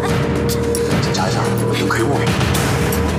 检查一下，有可疑物品。